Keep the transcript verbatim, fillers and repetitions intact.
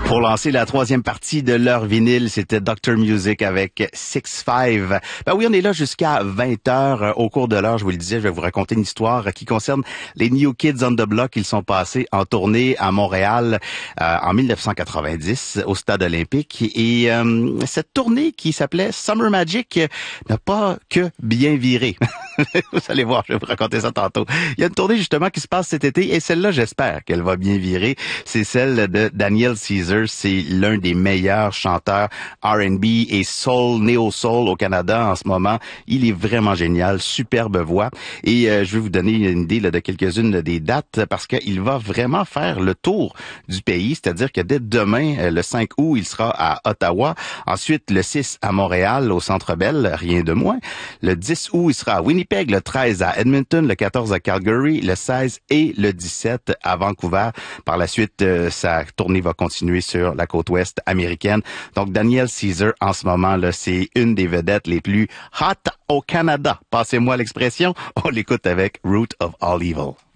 Pour lancer la troisième partie de leur vinyle, c'était docteur Music avec six five. Ben oui, on est là jusqu'à vingt heures. Au cours de l'heure, je vous le disais, je vais vous raconter une histoire qui concerne les New Kids on the Block. Ils sont passés en tournée à Montréal euh, en dix-neuf cent quatre-vingt-dix au Stade olympique. Et euh, cette tournée qui s'appelait Summer Magic n'a pas que bien viré. Vous allez voir, je vais vous raconter ça tantôt. Il y a une tournée justement qui se passe cet été et celle-là, j'espère qu'elle va bien virer. C'est celle de Daniel Caesar. C'est l'un des meilleurs chanteurs R and B et soul, néo-soul au Canada en ce moment. Il est vraiment génial, superbe voix. Et euh, je vais vous donner une idée là, de quelques-unes des dates parce qu'il va vraiment faire le tour du pays. C'est-à-dire que dès demain, le cinq août, il sera à Ottawa. Ensuite, le six à Montréal, au Centre Bell, rien de moins. Le dix août, il sera à Winnipeg, le treize à Edmonton, le quatorze à Calgary, le seize et le dix-sept à Vancouver. Par la suite, euh, sa tournée va continuer sur la côte ouest américaine. Donc, Daniel Caesar, en ce moment, là, c'est une des vedettes les plus hot au Canada. Passez-moi l'expression. On l'écoute avec Root of All Evil.